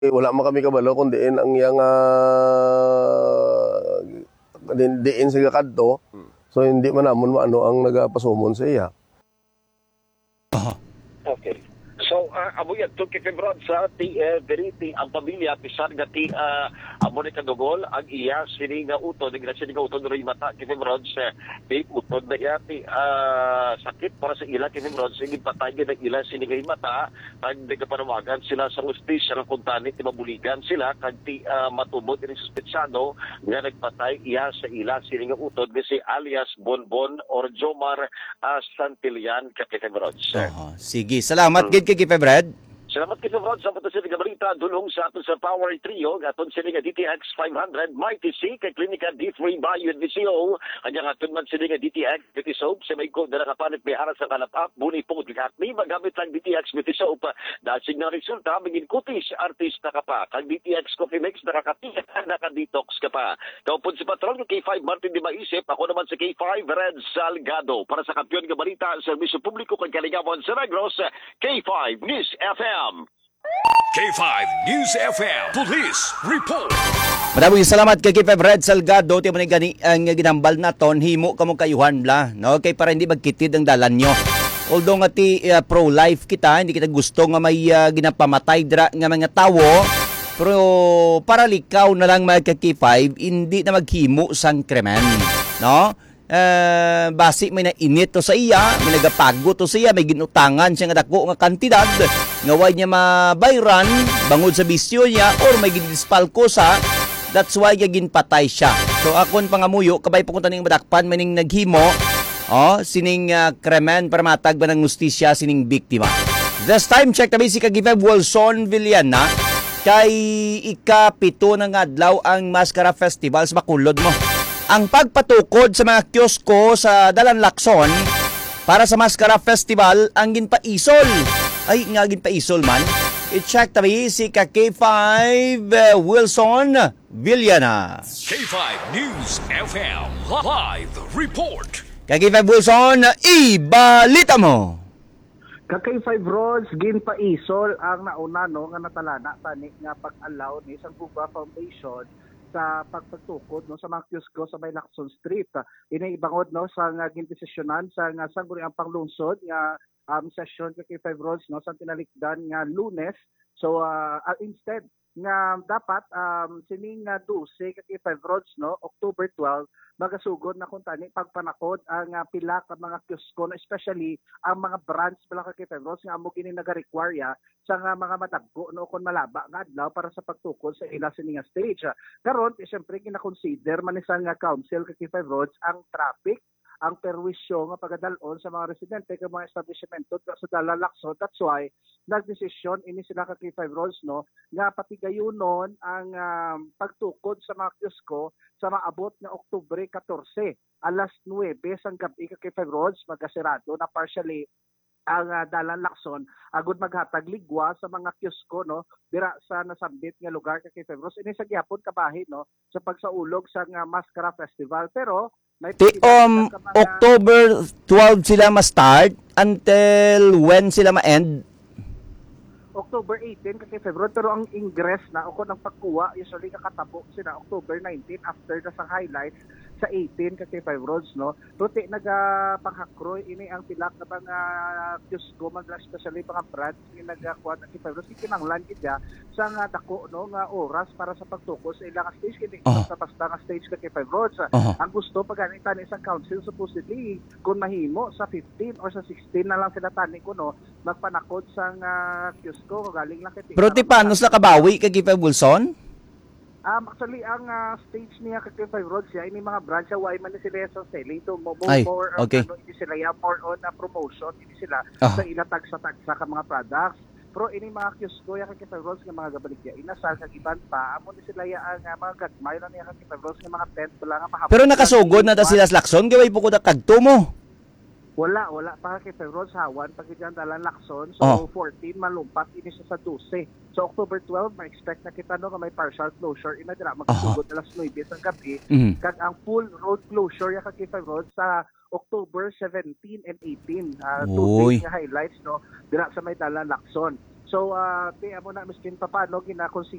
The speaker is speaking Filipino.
wala man kami kabalo kundi ang yang diin sa kadto. So hindi man namon maano ang nagapasumon sa iya. Okay. So, amo yan, to kifebrod sa ti veriti ang pamilya, pisan nga ti amo ni kadugol, ang iya, sini nga utod, sini nga utod rin mata, kifebrod sa ti utod na iya, ti sakit para sa ila, kifebrod, sige patay ng ila, sini nga mata, kag nagapanawagan sila sa ustis, sa kuntani, ti mabuligan sila, kag ti matubot, ni suspetsado, nga nagpatay iya sa ila, sini nga utod, si alias Bonbon or Jomar Santillan, kifebrod. Sige, salamat gid kay Kifebrod. Salamat kay Rod sa patusin nga balita dulong sa aton sa Power Trio aton sini nga DTX 500 Mighty C kay Klinika D3 Bayud VCO kanya aton man sini nga DTX 50 soap sa may ko dala kapalit may aras sa kalapap buni pungod ni magamit lang DTX 50 soap dasig na resulta maging kutis artista ka pa kag DTX Coffee Mix nakakatiyak naka-detox ka pa kaupod si patron ng K5 Martin Di Maisip ako naman sa K5 Red Salgado para sa kampiyon nga balita sa serbisyo publiko kag Kalingapon sa Negros K5 News FM. K5 News FM Police Report. Maraming salamat kay K5 Red Salgado. Tiyo man gani ang ginambal naton himo kamo kayuhan bla, no? Kay para hindi magkitid ang dalan nyo. Although nga ti pro-life kita, hindi kita gusto nga may ginapamatay dra nga mga tawo, pero para likaw na lang mga K5, hindi na maghimo sang krimen, no? Basi may nainit to sa iya, may nagapago to sa iya, may ginutangan siya nga dako nga kantidad, ngaway niya mabayran, bangod sa bisyo niya, or may ginispalko sa, that's why ginpatay siya. So akon pangamuyo, kabay pukunta ning madakpan, maning naghimo, sining kremen para matag ba ng justisya sining biktima. This time check tabi si Kagifeb Wilson Villana, kay ika-7 ng adlaw ang Mascara Festival sa Bacolod mo. Ang pagpatukod sa mga kiosko sa Dalan Lacson para sa Mascara Festival ang ginpaisol. Ay, nga ginpaisol man. I-check tabi si K5 Wilson Villana. K5 News FM Live Report. K5 Wilson, ibalita mo. K5 Rods, ginpaisol ang nauna no, nga natalana tani nga pag-allow ni isang Guba Foundation sa pagpagtukod no sa mga kiosko sa may Lacson Street. Ini ibangod no sa gintisisyonan sa nga sangguniang panglungsod nga session kay K5 Rods no sa tinalikdan nga Lunes. So instead nga dapat sining 12 kay K5 Rods no October 12 magasugod na kung tani pagpanakod ang pila ka mga kiosko no especially ang mga branch pala kay K5 Rods nga amo gini naga-require sa mga madagko no kon malaba nga adlaw para sa pagtukod sa ila sining stage. Karon siyempre kina-consider man isang council kay K5 Rods ang traffic, ang perwisyo nga pagadalon sa mga residente kay mga establishmento sa Dalan Lacson. That's why nagdesisyon ini sila ka K5 Rods no nga patigayunon ang pagtukod sa mga kiosko sa maabot nga Oktubre 14 alas 9 sang gabi ka K5 Rods magkasirado na partially ang Dalan Lacson agud maghatag ligwa sa mga kiosko no dira sa nasambit nga lugar kay K5 Rods ini sa gihapon kabahin no sa pagsaulog sa Mascara Festival. Pero October 12 sila ma-start until when sila ma-end? October 18 kay February, pero ang ingress na o ng pagkuha usually kakatabo sila October 19 after na sa highlights sa 18 kay Roads no. Tuti nagapangakroy ini ang pilak na mga kiosko man especially mga brands ni nagakuha na kay Roads kinanglan gid sa nga dako no nga oras para sa pagtukos sa ilang stage kini sa basta nga stage kay Roads. Ang gusto pagani tani sa council supposedly kung mahimo sa 15 or sa 16 na lang sila tani ko no magpanakod sa kiosko galing lang kay. Pero ti paano sa kabawi kay Wilson? Actually, ang stage niya kay K5 Roads siya, ini mga branch why man sila sa selling to more okay. Hindi sila more on promotion, hindi sila sa ilatag sa tagsa ka mga products. Pero ini mga kiosko ya kay K5 Roads nga mga gabaligya inasal kag iban pa amo ni sila ya ang mga gagmay lang niya kay K5 Roads nga mga tent wala nga mahapon. Pero nakasugod na ta sila sa Lacson gaway po ko na kagto mo. Wala pa kay K5 Roads hawan pag diyan Dalan Lacson so 14 malumpat ini sa 12. So October 12 ma-expect na kita no nga may partial closure ina dira magsugod alas 9 sa gabi kag ang full road closure ya kay K5 Roads sa October 17 and 18 two days nga highlights no dira sa may Dalan Lacson. So, di mo na miskin pa paano